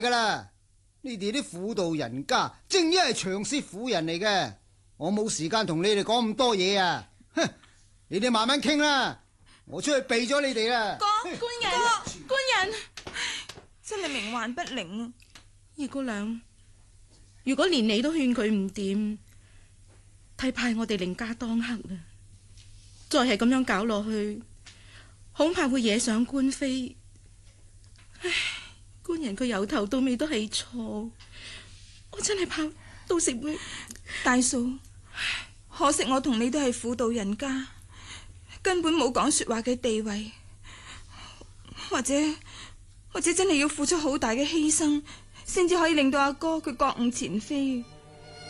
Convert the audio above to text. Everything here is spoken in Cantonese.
噶啦。你哋啲婦道人家，正一係長舌婦人嚟嘅，我冇時間同你哋講咁多嘢啊！哼，你哋慢慢傾啦，我出去避咗你哋啦。 官人，真係冥頑不靈啊！ 二姑娘，如果連你都勸佢唔掂，睇怕我哋凌家當刻啦。再係咁樣搞落去，恐怕會惹上官非。唉，官人佢由頭到尾都係錯，我真係怕到時會。 大嫂，可惜我同你都係婦道人家，根本冇講說話嘅地位，或者真係要付出好大嘅犧牲，先至可以令到阿哥佢覺悟前非。